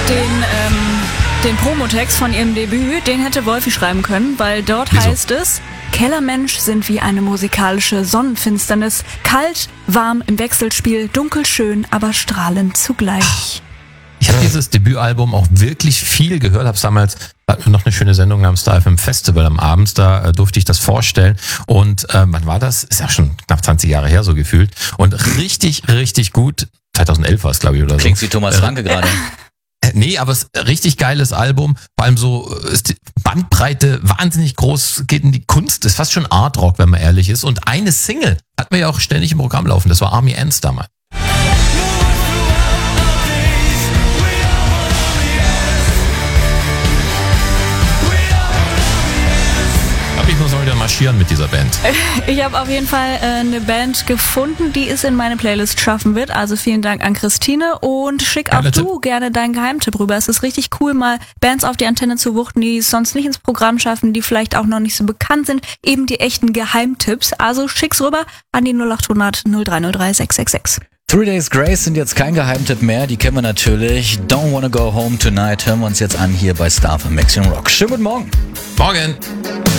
Den Promotext von ihrem Debüt, den hätte Wolfi schreiben können, weil dort heißt es: Kellermensch sind wie eine musikalische Sonnenfinsternis, kalt, warm im Wechselspiel, dunkelschön, aber strahlend zugleich. Ich habe dieses Debütalbum auch wirklich viel gehört, habe damals noch eine schöne Sendung namens Star FM Festival am Abend, da durfte ich das vorstellen und wann war das? Ist ja schon knapp 20 Jahre her so gefühlt und richtig, richtig gut. 2011 war es, glaube ich, oder so. Klingt wie Thomas Franke gerade. Nee, aber es ist ein richtig geiles Album. Vor allem so ist die Bandbreite wahnsinnig groß, geht in die Kunst. Ist fast schon Art-Rock, wenn man ehrlich ist. Und eine Single hatten wir ja auch ständig im Programm laufen. Das war Army Ants damals. Ich muss mal wieder marschieren mit dieser Band. Ich habe auf jeden Fall eine Band gefunden, die es in meine Playlist schaffen wird. Also vielen Dank an Christine und schick auch du gerne deinen Geheimtipp rüber. Es ist richtig cool, mal Bands auf die Antenne zu wuchten, die es sonst nicht ins Programm schaffen, die vielleicht auch noch nicht so bekannt sind. Eben die echten Geheimtipps. Also schick's rüber an die 0800 0303 666. 3 Days Grace sind jetzt kein Geheimtipp mehr, die kennen wir natürlich. Don't Wanna Go Home Tonight hören wir uns jetzt an hier bei Star FM Maximum Rock. Schönen guten Morgen. Morgen.